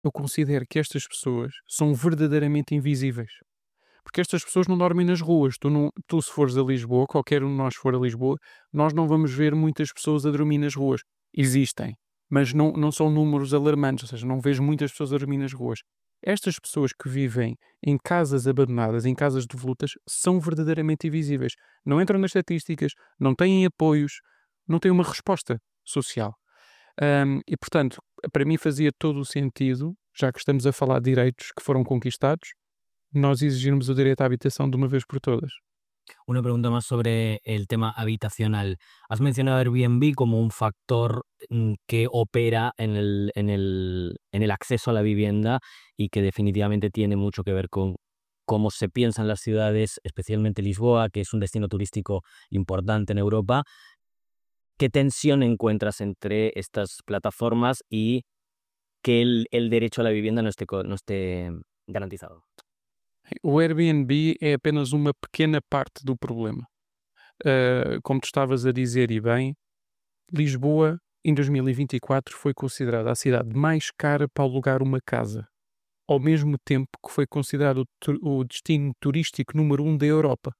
eu considero que estas pessoas são verdadeiramente invisíveis. Porque estas pessoas não dormem nas ruas. Tu, se fores a Lisboa, qualquer um de nós for a Lisboa, nós não vamos ver muitas pessoas a dormir nas ruas. Existem, mas não são números alarmantes, ou seja, não vejo muitas pessoas a dormir nas ruas. Estas pessoas que vivem em casas abandonadas, em casas devolutas, são verdadeiramente invisíveis. Não entram nas estatísticas, não têm apoios, não têm uma resposta social. E, portanto, para mim fazia todo o sentido, já que estamos a falar de direitos que foram conquistados, nós exigirmos o direito à habitação de uma vez por todas. Una pregunta más sobre el tema habitacional. Has mencionado Airbnb como un factor que opera en el acceso a la vivienda y que definitivamente tiene mucho que ver con cómo se piensa en las ciudades, especialmente Lisboa, que es un destino turístico importante en Europa. ¿Qué tensión encuentras entre estas plataformas y que el derecho a la vivienda no esté garantizado? O Airbnb é apenas uma pequena parte do problema. Como tu estavas a dizer, e bem, Lisboa, em 2024, foi considerada a cidade mais cara para alugar uma casa, ao mesmo tempo que foi considerado o destino turístico número 1 da Europa.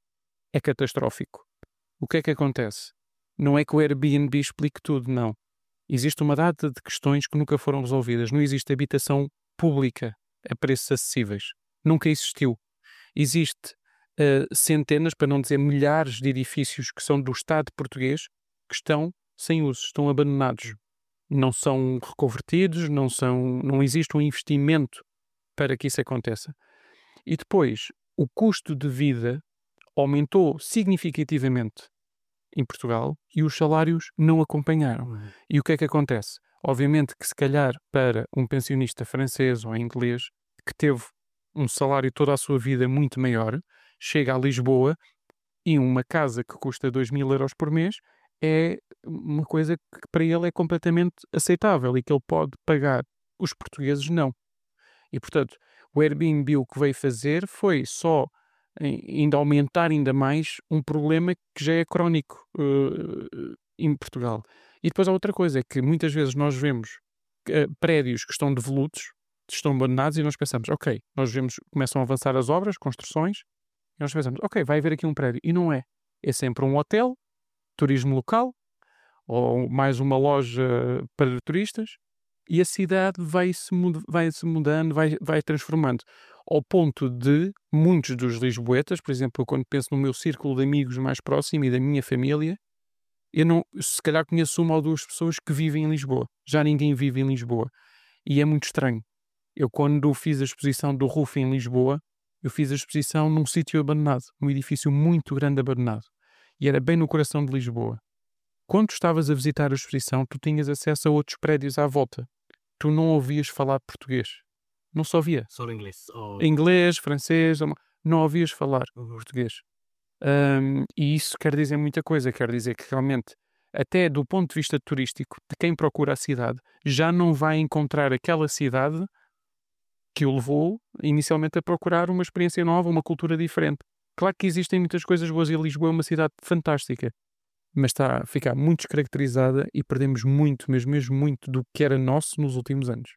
É catastrófico. O que é que acontece? Não é que o Airbnb explique tudo, não. Existe uma data de questões que nunca foram resolvidas. Não existe habitação pública a preços acessíveis. Nunca existiu. Existe centenas, para não dizer milhares de edifícios que são do Estado português que estão sem uso, estão abandonados. Não são reconvertidos, não existe um investimento para que isso aconteça. E depois, o custo de vida aumentou significativamente em Portugal e os salários não acompanharam. E o que é que acontece? Obviamente que se calhar para um pensionista francês ou inglês que teve um salário toda a sua vida muito maior, chega a Lisboa e uma casa que custa 2.000 euros por mês é uma coisa que para ele é completamente aceitável e que ele pode pagar. Os portugueses não. E portanto, o Airbnb o que veio fazer foi só ainda aumentar ainda mais um problema que já é crónico em Portugal. E depois há outra coisa, é que muitas vezes nós vemos prédios que estão devolutos, estão abandonados e nós pensamos, ok, nós vemos, começam a avançar as obras, construções, e nós pensamos, ok, vai haver aqui um prédio. E não é. É sempre um hotel, turismo local, ou mais uma loja para turistas, e a cidade vai-se mudando, vai transformando, ao ponto de muitos dos lisboetas, por exemplo, quando penso no meu círculo de amigos mais próximo e da minha família, eu não, se calhar conheço uma ou duas pessoas que vivem em Lisboa. Já ninguém vive em Lisboa. E é muito estranho. Eu, quando fiz a exposição do Ruf em Lisboa, eu fiz a exposição num sítio abandonado, num edifício muito grande abandonado. E era bem no coração de Lisboa. Quando estavas a visitar a exposição, tu tinhas acesso a outros prédios à volta. Tu não ouvias falar português. Não só ouvia. Solo inglés. Inglês, francês, não ouvias falar português. E isso quer dizer muita coisa. Quer dizer que realmente, até do ponto de vista turístico, de quem procura a cidade, já não vai encontrar aquela cidade que o levou inicialmente a procurar uma experiência nova, uma cultura diferente. Claro que existem muitas coisas boas e Lisboa é uma cidade fantástica, mas está a ficar muito descaracterizada e perdemos muito, mesmo muito do que era nosso nos últimos anos.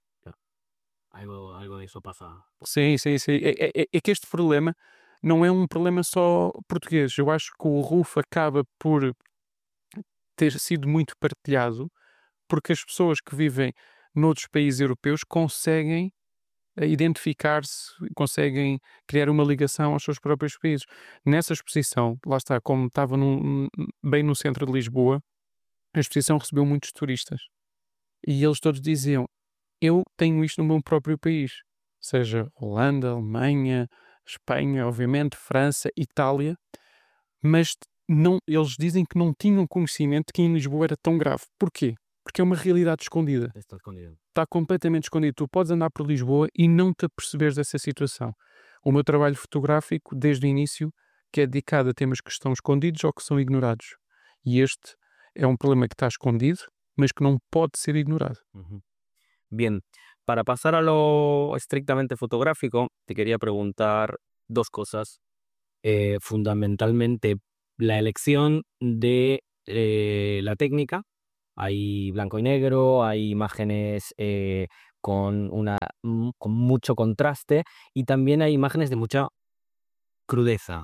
Algo de eso pasa. Sim. É que este problema não é um problema só português. Eu acho que o RUF acaba por ter sido muito partilhado porque as pessoas que vivem noutros países europeus conseguem identificar-se, conseguem criar uma ligação aos seus próprios países. Nessa exposição, lá está, como estava bem no centro de Lisboa, a exposição recebeu muitos turistas. E eles todos diziam, eu tenho isto no meu próprio país. Seja Holanda, Alemanha, Espanha, obviamente, França, Itália. Mas eles dizem que não tinham conhecimento de que em Lisboa era tão grave. Porquê? Porque é uma realidade escondida. Está escondido. Está completamente escondido. Tu podes andar por Lisboa e não te aperceberes dessa situação. O meu trabalho fotográfico, desde o início, que é dedicado a temas que estão escondidos ou que são ignorados. E este é um problema que está escondido, mas que não pode ser ignorado. Bien, para pasar a lo estrictamente fotográfico, te quería preguntar dos cosas. Fundamentalmente, la elección de la técnica. Hay blanco y negro, hay imágenes con mucho contraste, y también hay imágenes de mucha crudeza.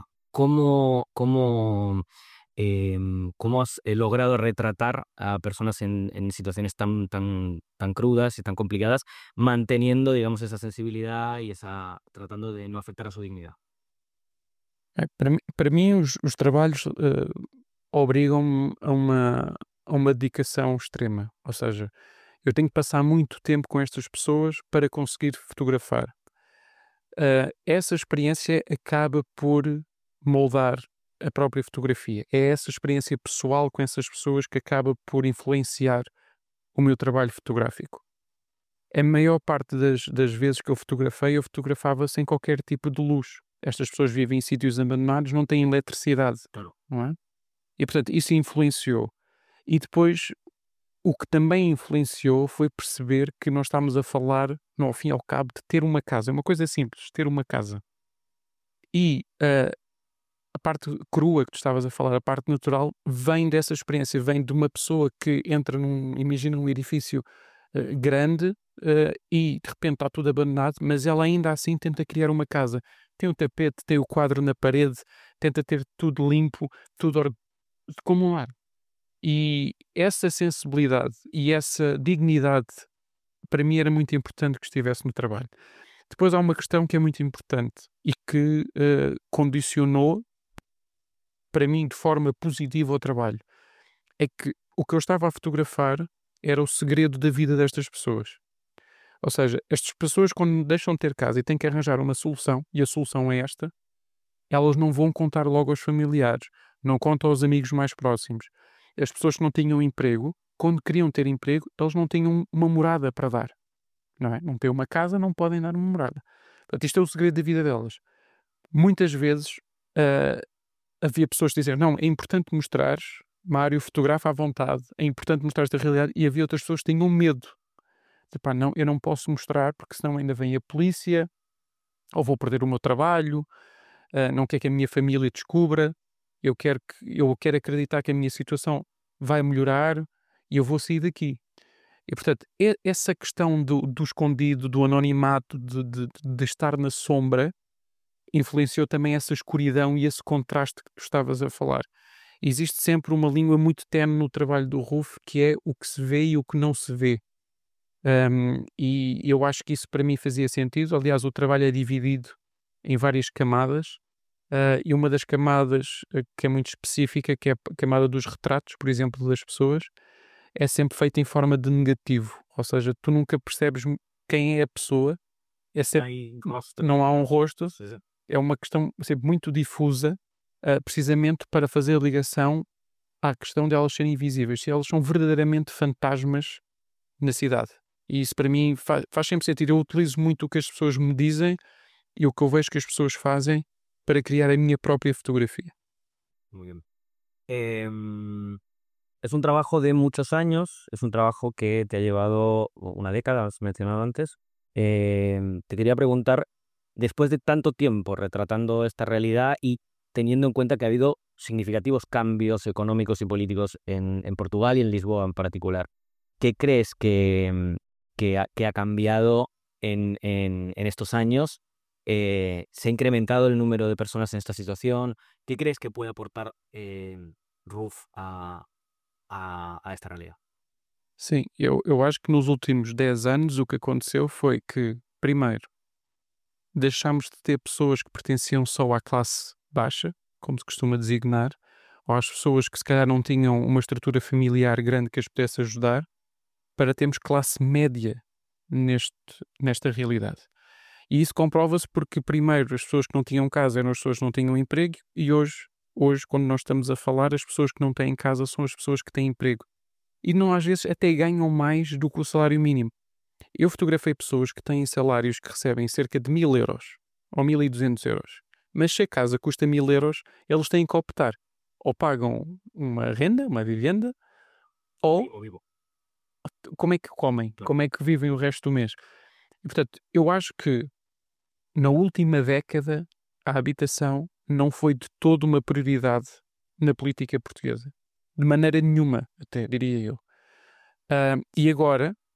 ¿Cómo has logrado retratar a personas en situaciones tan crudas y tan complicadas, manteniendo, digamos, esa sensibilidad y tratando de no afectar a su dignidad? Para mim os trabalhos obrigam-me a uma dedicação extrema, ou seja, eu tenho que passar muito tempo com estas pessoas para conseguir fotografar. Essa experiência acaba por moldar a própria fotografia. É essa experiência pessoal com essas pessoas que acaba por influenciar o meu trabalho fotográfico. A maior parte das vezes que eu fotografava sem qualquer tipo de luz. Estas pessoas vivem em sítios abandonados, não têm eletricidade, Claro. não é? E, portanto, isso influenciou. E depois, o que também influenciou foi perceber que nós estamos a falar, ao fim e ao cabo, de ter uma casa. É uma coisa simples, ter uma casa. E a parte crua que tu estavas a falar, a parte natural, vem dessa experiência, vem de uma pessoa que entra imagina um edifício grande e de repente está tudo abandonado, mas ela ainda assim tenta criar uma casa. Tem o tapete, tem o quadro na parede, tenta ter tudo limpo, tudo como um lar. E essa sensibilidade e essa dignidade, para mim, era muito importante que estivesse no trabalho. Depois há uma questão que é muito importante e que condicionou, para mim, de forma positiva o trabalho. É que o que eu estava a fotografar era o segredo da vida destas pessoas. Ou seja, estas pessoas, quando deixam de ter casa e têm que arranjar uma solução, e a solução é esta, elas não vão contar logo aos familiares, não contam aos amigos mais próximos. As pessoas que não tinham emprego, quando queriam ter emprego, eles não tinham uma morada para dar. Não é? Não têm uma casa, não podem dar uma morada. Portanto, isto é o segredo da vida delas. Muitas vezes havia pessoas que diziam, não, é importante mostrar, Mário, fotografa à vontade, é importante mostrar esta realidade, e havia outras pessoas que tinham medo. Epá, não, eu não posso mostrar porque senão ainda vem a polícia, ou vou perder o meu trabalho, não quero que a minha família descubra, eu quero acreditar que a minha situação vai melhorar e eu vou sair daqui. E, portanto, essa questão do escondido, do anonimato, de estar na sombra, influenciou também essa escuridão e esse contraste que tu estavas a falar. Existe sempre uma língua muito tenue no trabalho do Ruf, que é o que se vê e o que não se vê. E eu acho que isso para mim fazia sentido. Aliás, o trabalho é dividido em várias camadas, e uma das camadas que é muito específica, que é a camada dos retratos, por exemplo, das pessoas, é sempre feita em forma de negativo. Ou seja, tu nunca percebes quem é a pessoa, é sempre, não há um rosto, é uma questão sempre muito difusa, precisamente para fazer a ligação à questão de elas serem invisíveis, se elas são verdadeiramente fantasmas na cidade. E isso para mim faz sempre sentido. Eu utilizo muito o que as pessoas me dizem e o que eu vejo que as pessoas fazem para criar a minha própria fotografía. Muy bien. Es un trabajo de muchos años, es un trabajo que te ha llevado una década, has mencionado antes. Te quería preguntar, después de tanto tiempo retratando esta realidad y teniendo en cuenta que ha habido significativos cambios económicos y políticos en Portugal y en Lisboa en particular, ¿qué crees que ha cambiado en estos años? ¿Se ha incrementado el número de personas en esta situación? ¿Qué crees que puede aportar Ruf a esta realidade? Sim, eu acho que nos últimos 10 anos o que aconteceu foi que, primeiro, deixámos de ter pessoas que pertenciam só à classe baixa, como se costuma designar, ou às pessoas que se calhar não tinham uma estrutura familiar grande que as pudesse ajudar, para termos classe média nesta realidade. E isso comprova-se porque, primeiro, as pessoas que não tinham casa eram as pessoas que não tinham emprego, e hoje, quando nós estamos a falar, as pessoas que não têm casa são as pessoas que têm emprego. E não, às vezes, até ganham mais do que o salário mínimo. Eu fotografei pessoas que têm salários que recebem cerca de 1.000 euros ou 1.200 euros. Mas se a casa custa 1.000 euros, eles têm que optar. Ou pagam uma renda, uma vivenda, ou vivo. Como é que comem? Claro. Como é que vivem o resto do mês? E, portanto, eu acho que na última década a habitação não foi de todo uma prioridade na política portuguesa. De maneira nenhuma, até diria eu. E agora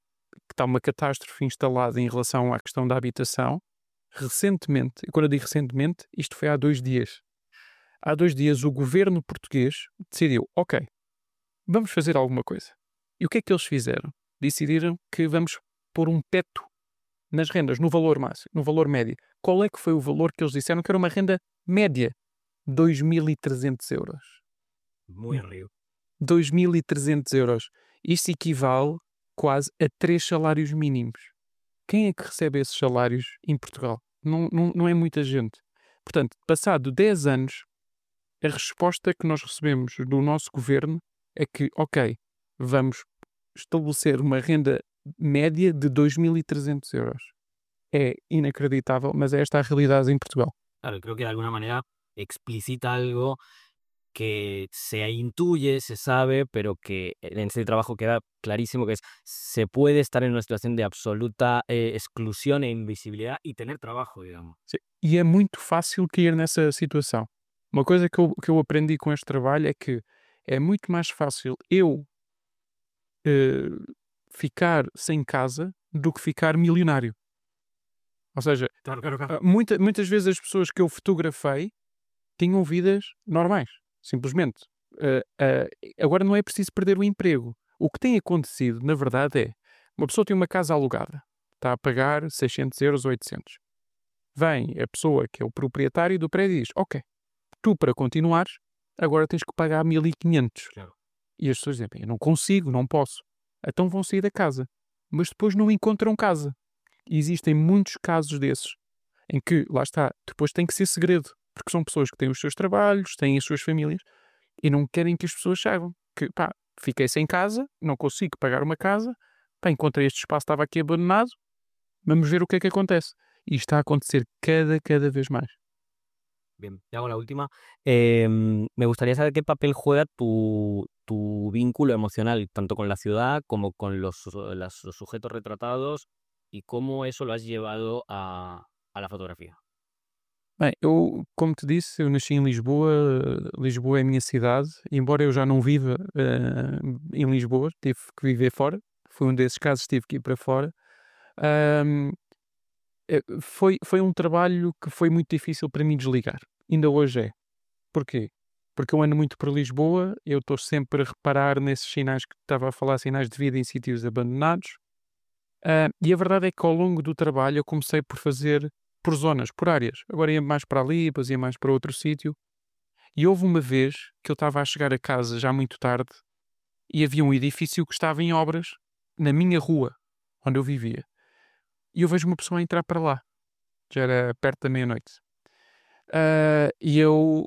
que está uma catástrofe instalada em relação à questão da habitação. Recentemente, e quando eu digo recentemente, isto foi há 2 dias. Há 2 dias o governo português decidiu, ok, vamos fazer alguma coisa. E o que é que eles fizeram? Decidiram que vamos pôr um teto nas rendas, no valor máximo, no valor médio. Qual é que foi o valor que eles disseram que era uma renda média? 2.300 euros. Muy río. 2.300 euros. Isto equivale quase a 3 salários mínimos. Quem é que recebe esses salários em Portugal? Não é muita gente. Portanto, passado 10 anos, a resposta que nós recebemos do nosso governo é que, ok, vamos estabelecer uma renda média de 2.300 euros. É inacreditável, mas é esta a realidade em Portugal. Claro, creo que de alguna manera explicita algo que se intuye, se sabe, pero que en este trabajo queda clarísimo, que es se puede estar en una situación de absoluta exclusión e invisibilidad y tener trabajo, digamos. Sim. E é muito fácil cair nessa situação. Uma coisa que eu aprendi com este trabalho é que é muito mais fácil eu ficar sem casa do que ficar milionário. Ou seja, Claro. muitas vezes as pessoas que eu fotografei tinham vidas normais, simplesmente. Agora não é preciso perder o emprego. O que tem acontecido, na verdade, é uma pessoa tem uma casa alugada, está a pagar 600 euros ou 800. Vem a pessoa que é o proprietário do prédio e diz, ok, tu para continuares, agora tens que pagar 1.500. Claro. E as pessoas dizem, eu não consigo, não posso. Então vão sair da casa. Mas depois não encontram casa. E existem muitos casos desses, em que, lá está, depois tem que ser segredo. Porque são pessoas que têm os seus trabalhos, têm as suas famílias, e não querem que as pessoas saibam. Que, fiquei sem casa, não consigo pagar uma casa, encontrei este espaço, estava aqui abandonado, vamos ver o que é que acontece. E está a acontecer cada vez mais. Bien, te hago la última. Me gustaría saber qué papel juega tu vínculo emocional, tanto con la ciudad como con los sujetos retratados, y cómo eso lo has llevado a la fotografía. Bem, eu, como te disse, eu nasci em Lisboa. Lisboa é a minha cidade. Embora eu já não viva em Lisboa, tive que viver fora. Foi um desses casos, tive que ir para fora. Ahm, foi um trabalho que foi muito difícil para mim desligar. Ainda hoje é. Porquê? Porque eu ando muito por Lisboa, eu estou sempre a reparar nesses sinais que estava a falar, sinais de vida em sítios abandonados. E a verdade é que ao longo do trabalho eu comecei por fazer por zonas, por áreas. Agora ia mais para ali, depois ia mais para outro sítio. E houve uma vez que eu estava a chegar a casa já muito tarde e havia um edifício que estava em obras na minha rua, onde eu vivia. E eu vejo uma pessoa a entrar para lá. Já era perto da meia-noite. E eu,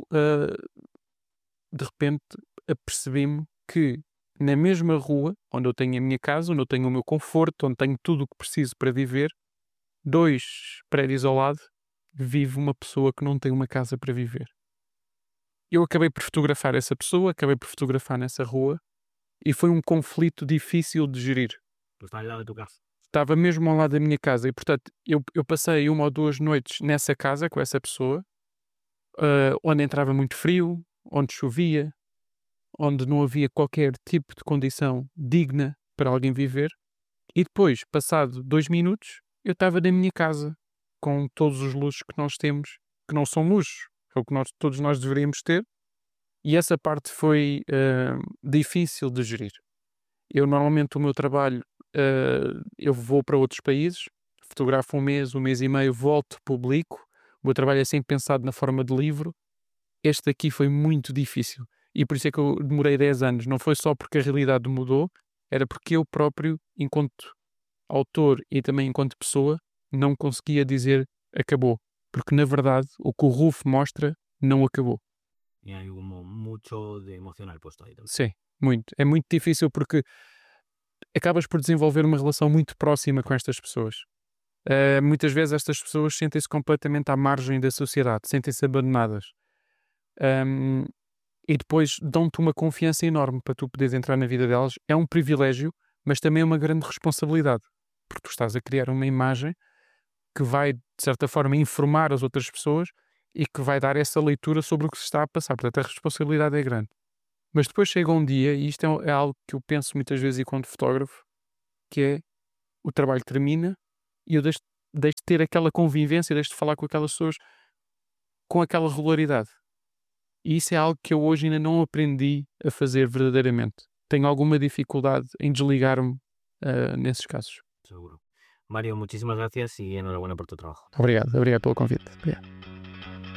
de repente, apercebi-me que na mesma rua, onde eu tenho a minha casa, onde eu tenho o meu conforto, onde tenho tudo o que preciso para viver, 2 prédios ao lado, vive uma pessoa que não tem uma casa para viver. Eu acabei por fotografar essa pessoa, acabei por fotografar nessa rua, e foi um conflito difícil de gerir. Pues está al lado de tu casa. Estava mesmo ao lado da minha casa e, portanto, eu passei 1 ou 2 noites nessa casa com essa pessoa, onde entrava muito frio, onde chovia, onde não havia qualquer tipo de condição digna para alguém viver. E depois, passado 2 minutos, eu estava na minha casa, com todos os luxos que nós temos, que não são luxos, é o que todos nós deveríamos ter. E essa parte foi difícil de gerir. Eu, normalmente, o meu trabalho, eu vou para outros países, fotografo 1 mês e meio, volto, publico. O meu trabalho é sempre pensado na forma de livro. Este aqui foi muito difícil. E por isso é que eu demorei 10 anos. Não foi só porque a realidade mudou, era porque eu próprio, enquanto autor e também enquanto pessoa, não conseguia dizer acabou. Porque, na verdade, o que o Ruf mostra não acabou. Y hay como mucho de emocional puesto ahí también. Sim, muito. É muito difícil porque acabas por desenvolver uma relação muito próxima com estas pessoas. Muitas vezes estas pessoas sentem-se completamente à margem da sociedade, sentem-se abandonadas. E depois dão-te uma confiança enorme para tu poderes entrar na vida delas. É um privilégio, mas também é uma grande responsabilidade, porque tu estás a criar uma imagem que vai, de certa forma, informar as outras pessoas e que vai dar essa leitura sobre o que se está a passar. Portanto, a responsabilidade é grande. Mas depois chega um dia, e isto é algo que eu penso muitas vezes enquanto fotógrafo, que é, o trabalho termina e eu deixo de ter aquela convivência, deixo de falar com aquelas pessoas com aquela regularidade. E isso é algo que eu hoje ainda não aprendi a fazer verdadeiramente. Tenho alguma dificuldade em desligar-me nesses casos. Seguro. Mario, muchísimas gracias y enhorabuena por tu trabajo. Obrigado pelo convite. Obrigado.